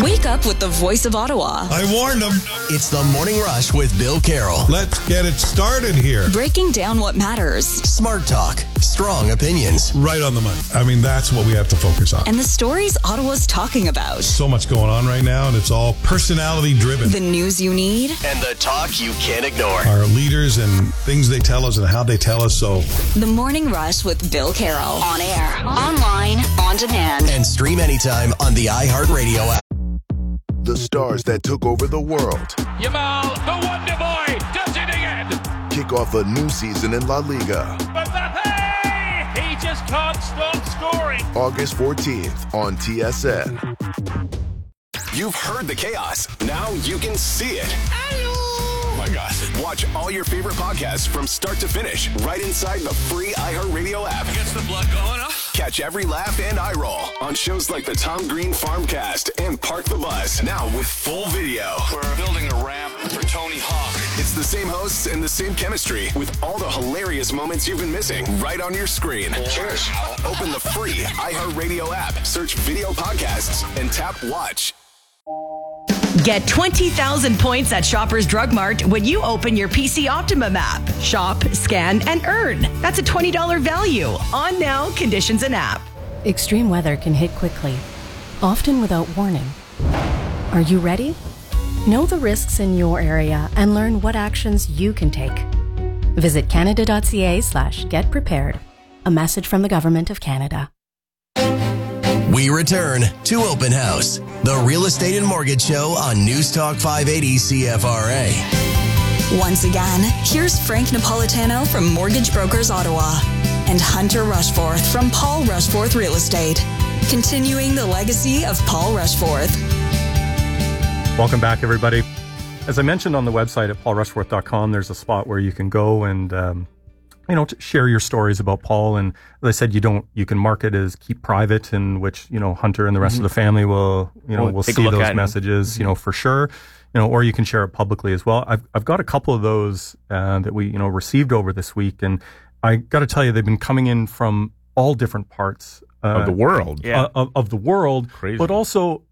Wake up with the voice of Ottawa. I warned them. It's the Morning Rush with Bill Carroll. Let's get it started here. Breaking down what matters. Smart talk, strong opinions. Right on the money. I mean, that's what we have to focus on. And the stories Ottawa's talking about. So much going on right now, and it's all personality driven. The news you need. And the talk you can't ignore. Our leaders and things they tell us and how they tell us. So, The Morning Rush with Bill Carroll. On air, online, on demand. And stream anytime on the iHeartRadio app. The stars that took over the world. Yamal, the Wonder Boy, does it again. Kick off a new season in La Liga. Mbappe, he just can't stop scoring. August 14th on TSN. You've heard the chaos. Now you can see it. Oh my gosh. Watch all your favorite podcasts from start to finish right inside the free iHeartRadio app. Gets the blood going, huh? Catch every laugh and eye roll on shows like the Tom Green Farmcast and Park the Bus. Now with full video. We're building a ramp for Tony Hawk. It's the same hosts and the same chemistry with all the hilarious moments you've been missing right on your screen. Cheers. Open the free iHeartRadio app, search video podcasts, and tap watch. Get 20,000 points at Shoppers Drug Mart when you open your PC Optimum app. Shop, scan, and earn. That's a $20 value. On now, conditions and app. Extreme weather can hit quickly, often without warning. Are you ready? Know the risks in your area and learn what actions you can take. Visit canada.ca/getprepared. A message from the Government of Canada. We return to Open House, the real estate and mortgage show on News Talk 580 CFRA. Once again, here's Frank Napolitano from Mortgage Brokers Ottawa and Hunter Rushforth from Paul Rushforth Real Estate, continuing the legacy of Paul Rushforth. Welcome back, everybody. As I mentioned on the website at paulrushforth.com, there's a spot where you can go and to share your stories about Paul. And as I said, you can mark it as keep private, in which, Hunter and the rest of the family will see those messages, for sure, or you can share it publicly as well. I've got a couple of those, that we, received over this week. And I got to tell you, they've been coming in from all different parts of the world, of the world, crazy. But also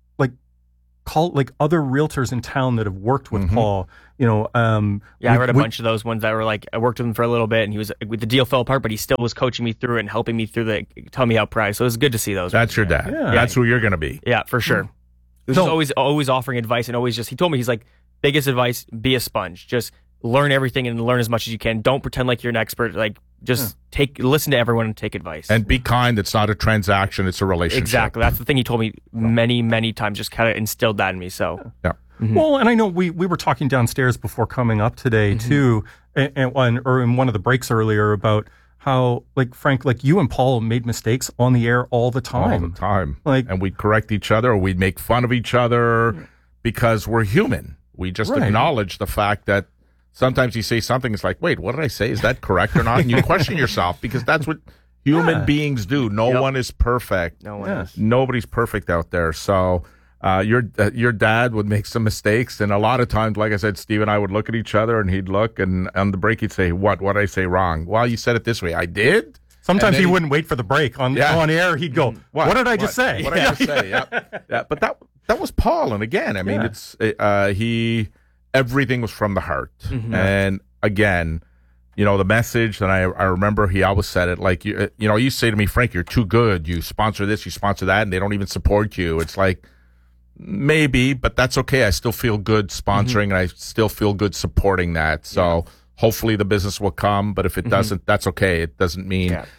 other realtors in town that have worked with Paul. I read a bunch of those ones that were like, I worked with him for a little bit, and he was the deal fell apart, but he still was coaching me through it and helping me through tell me how price. So it was good to see those. That's your dad. Yeah. That's who you're going to be. Yeah, for sure. He was always offering advice, and he told me, he's like, biggest advice, be a sponge. Just learn everything and learn as much as you can. Don't pretend like you're an expert. Like, just listen to everyone and take advice. And be kind. It's not a transaction. It's a relationship. Exactly. That's the thing he told me many, many times, just kind of instilled that in me. So, yeah. Mm-hmm. Well, and I know we were talking downstairs before coming up today too, or in one of the breaks earlier about how, Frank, you and Paul made mistakes on the air all the time. All the time. And we'd correct each other, or we'd make fun of each other because we're human. We just acknowledge the fact that sometimes you say something, it's like, wait, what did I say? Is that correct or not? And you question yourself, because that's what human beings do. No one is perfect. No one is. Nobody's perfect out there. So your dad would make some mistakes, and a lot of times, like I said, Steve and I would look at each other, and he'd look, and on the break he'd say, what did I say wrong? Well, you said it this way. I did? Sometimes he wouldn't wait for the break. On air, he'd go, what did I just say? What did I just say? Yeah. But that was Paul. And again, I mean, it's everything was from the heart. And again, the message, and I remember he always said it, like, you say to me, Frank, you're too good. You sponsor this, you sponsor that, and they don't even support you. It's like, maybe, but that's okay. I still feel good sponsoring, and I still feel good supporting that. So hopefully the business will come, but if it doesn't, that's okay. It doesn't mean. Yeah.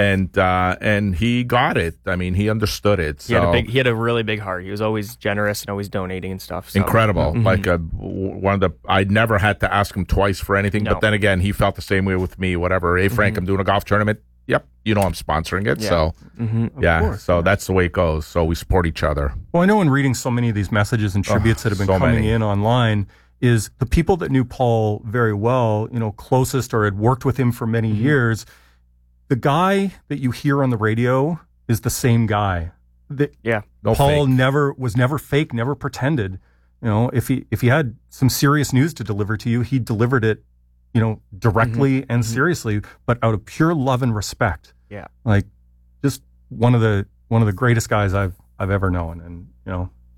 And he got it. I mean, he understood it. So he had a really big heart. He was always generous and always donating and stuff. So. Incredible. Like I never had to ask him twice for anything. No. But then again, he felt the same way with me. Whatever. Hey, Frank, I'm doing a golf tournament. Yep. I'm sponsoring it. Yeah. So So that's the way it goes. So we support each other. Well, I know in reading so many of these messages and tributes that have been coming in online, is the people that knew Paul very well, closest or had worked with him for many years. The guy that you hear on the radio is the same guy. Paul was never fake, never pretended. If he had some serious news to deliver to you, he delivered it, directly and seriously, but out of pure love and respect. Yeah. Just one of the greatest guys I've ever known. And, he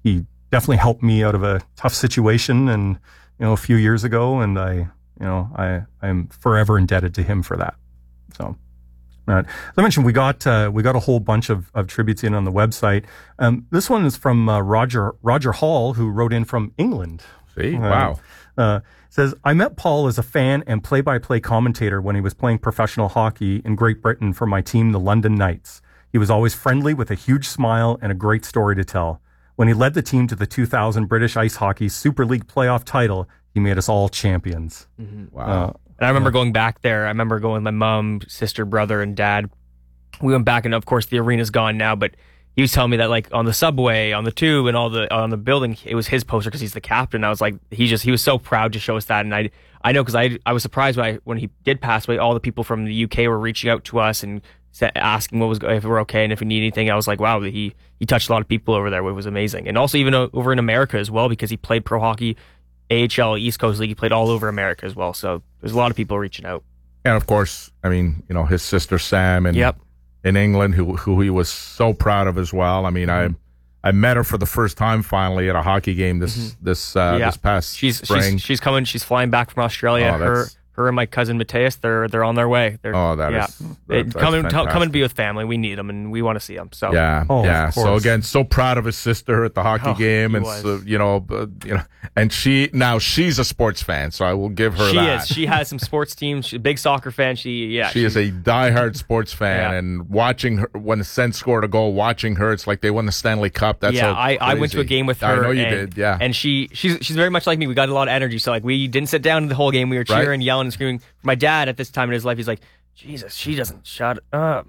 definitely helped me out of a tough situation, and a few years ago, and I'm forever indebted to him for that. So. As I mentioned, we got a whole bunch of tributes in on the website. This one is from Roger Hall, who wrote in from England. See, wow. Says, I met Paul as a fan and play-by-play commentator when he was playing professional hockey in Great Britain for my team, the London Knights. He was always friendly with a huge smile and a great story to tell. When he led the team to the 2000 British Ice Hockey Super League playoff title, he made us all champions. Mm-hmm. Wow. And I remember going back there. I remember going with my mom, sister, brother, and dad. We went back, and of course the arena's gone now, but he was telling me that like on the subway, on the tube, and on the building, it was his poster because he's the captain. I was like, he was so proud to show us that. And I know because I was surprised when he did pass away, all the people from the UK were reaching out to us and asking if we're okay and if we need anything. I was like, wow, he touched a lot of people over there. It was amazing. And also even over in America as well, because he played pro hockey, AHL, East Coast League. He played all over America as well. So there's a lot of people reaching out. And of course, I mean, his sister Sam and in England, who he was so proud of as well. I mean, I met her for the first time finally at a hockey game this past spring. She's coming. She's flying back from Australia. Her and my cousin Mateus, they're on their way. That's come and be with family. We need them, and we want to see them. So So again, so proud of his sister at the hockey game, and so, and she's a sports fan, so I will give her that. She has some sports teams. She's a big soccer fan. She is a diehard sports fan, and watching her when the Sens scored a goal, watching her, it's like they won the Stanley Cup. That's I went to a game with her. I know you did. Yeah, and she's very much like me. We got a lot of energy, so like we didn't sit down the whole game. We were cheering, yelling, and screaming. My dad at this time in his life, he's like, Jesus, she doesn't shut up.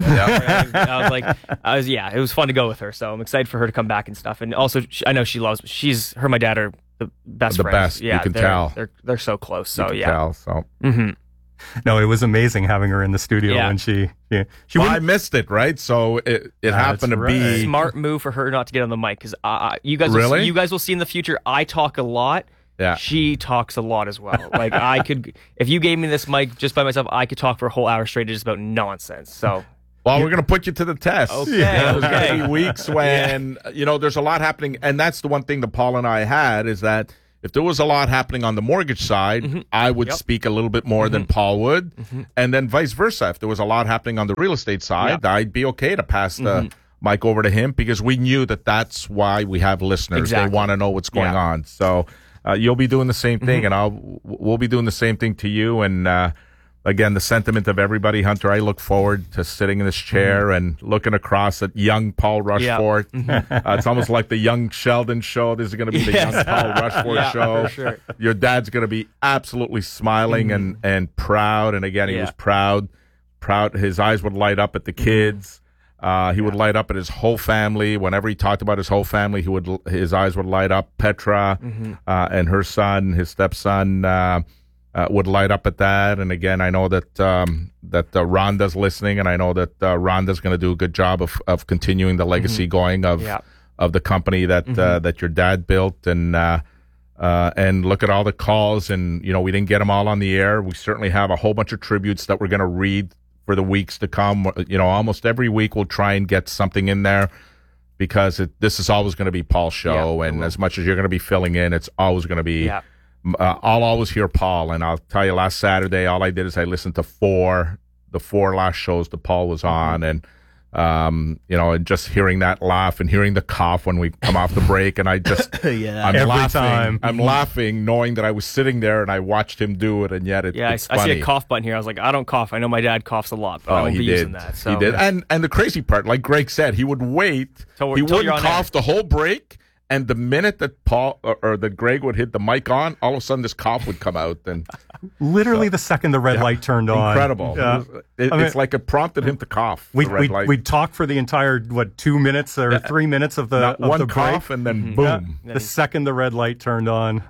It was fun to go with her. So I'm excited for her to come back and stuff. And also, I know she loves. Her and my dad are the best friends. Best. Yeah, you can tell. They're so close. So you can tell. So. Mm-hmm. No, it was amazing having her in the studio when she I missed it, right? So it happened to be smart move for her not to get on the mic because you guys will see in the future. I talk a lot. Yeah. She talks a lot as well. Like I could, if you gave me this mic just by myself, I could talk for a whole hour straight just about nonsense. So, well, we're going to put you to the test. Okay. There's going to be weeks when, there's a lot happening. And that's the one thing that Paul and I had is that if there was a lot happening on the mortgage side, I would speak a little bit more than Paul would. And then vice versa. If there was a lot happening on the real estate side, I'd be okay to pass the mic over to him because we knew that that's why we have listeners. Exactly. They want to know what's going on. So, you'll be doing the same thing, and we'll be doing the same thing to you. And again, the sentiment of everybody, Hunter. I look forward to sitting in this chair and looking across at young Paul Rushforth. It's almost like the Young Sheldon show. This is going to be the Young Paul Rushforth show. For sure. Your dad's going to be absolutely smiling and proud. And again, he was proud. His eyes would light up at the kids. He would light up at his whole family. Whenever he talked about his whole family, his eyes would light up. Petra and her son, his stepson, would light up at that. And again, I know that Rhonda's listening, and I know that Rhonda's going to do a good job of continuing the legacy going of the company that your dad built. And look at all the calls, and we didn't get them all on the air. We certainly have a whole bunch of tributes that we're going to read for the weeks to come. Almost every week we'll try and get something in there because this is always going to be Paul's show. And as much as you're going to be filling in, it's always going to be, I'll always hear Paul. And I'll tell you, last Saturday, all I did is I listened to the four last shows that Paul was on. And, and just hearing that laugh and hearing the cough when we come off the break. And I just, I'm laughing knowing that I was sitting there and I watched him do it. And yet it's funny. I see a cough button here. I was like, I don't cough. I know my dad coughs a lot, but I won't be using that. So. He did. And the crazy part, like Greg said, he would wait. He wouldn't cough the whole break. And the minute that Paul or that Greg would hit the mic on, all of a sudden this cough would come out. And literally the second the red light turned on. Incredible. Yeah. It's like it prompted him to cough. We'd talk for the entire, 2 minutes or 3 minutes of the one the cough break. And then boom. The second the red light turned on.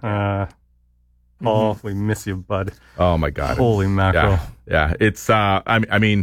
Paul, we miss you, bud. Oh, my God. Holy mackerel. Yeah. It's, I mean,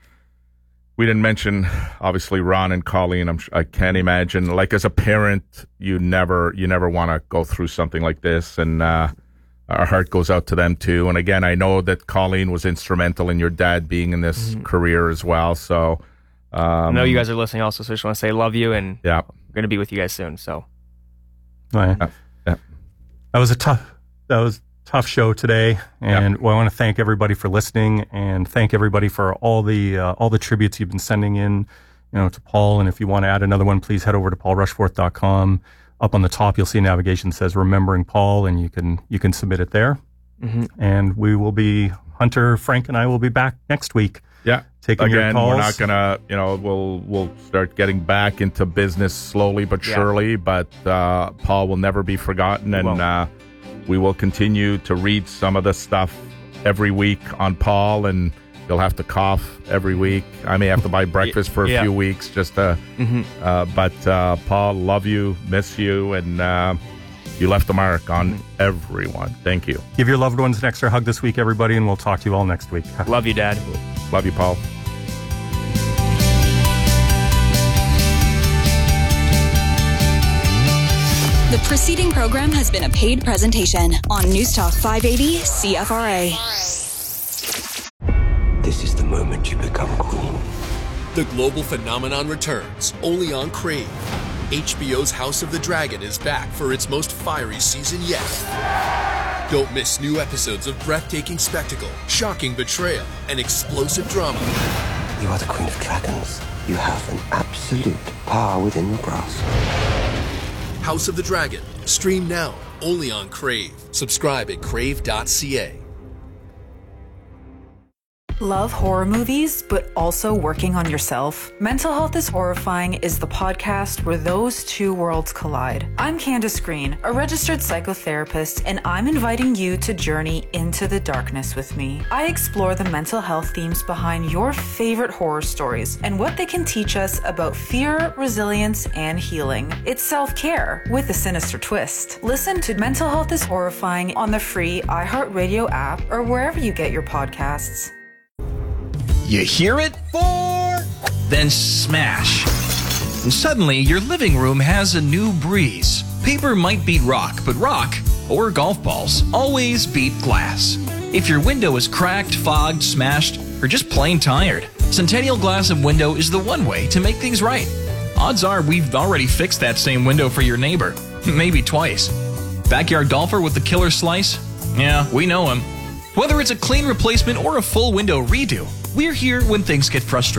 we didn't mention, obviously, Ron and Colleen. I can't imagine. Like, as a parent, you never want to go through something like this. And our heart goes out to them, too. And again, I know that Colleen was instrumental in your dad being in this career as well. So I know you guys are listening also, so I just want to say love you. And we're going to be with you guys soon. So That was a tough show today, and I want to thank everybody for listening, and thank everybody for all the tributes you've been sending in, to Paul. And if you want to add another one, please head over to paulrushforth.com. Up on the top, you'll see a navigation that says "Remembering Paul," and you can submit it there. Mm-hmm. And we will be Frank, and I will be back next week. Yeah, taking your calls. We're not gonna, we'll start getting back into business slowly but surely. But Paul will never be forgotten, and we will continue to read some of the stuff every week on Paul, and you'll have to cough every week. I may have to buy breakfast for a few weeks just to. But Paul, love you, miss you, and you left a mark on everyone. Thank you. Give your loved ones an extra hug this week, everybody, and we'll talk to you all next week. Love you, Dad. Love you, Paul. The preceding program has been a paid presentation on News Talk 580 CFRA. This is the moment you become queen. The global phenomenon returns only on Crave. HBO's House of the Dragon is back for its most fiery season yet. Don't miss new episodes of breathtaking spectacle, shocking betrayal, and explosive drama. You are the Queen of Dragons. You have an absolute power within your grasp. House of the Dragon. Stream now, only on Crave. Subscribe at crave.ca. Love horror movies, but also working on yourself? Mental Health is Horrifying is the podcast where those two worlds collide. I'm Candace Green, a registered psychotherapist, and I'm inviting you to journey into the darkness with me. I explore the mental health themes behind your favorite horror stories and what they can teach us about fear, resilience, and healing. It's self-care with a sinister twist. Listen to Mental Health is Horrifying on the free iHeartRadio app or wherever you get your podcasts. You hear it? 4. Then smash. And suddenly, your living room has a new breeze. Paper might beat rock, but rock, or golf balls, always beat glass. If your window is cracked, fogged, smashed, or just plain tired, Centennial Glass and Window is the one way to make things right. Odds are we've already fixed that same window for your neighbor. Maybe twice. Backyard golfer with the killer slice? Yeah, we know him. Whether it's a clean replacement or a full window redo, we're here when things get frustrating.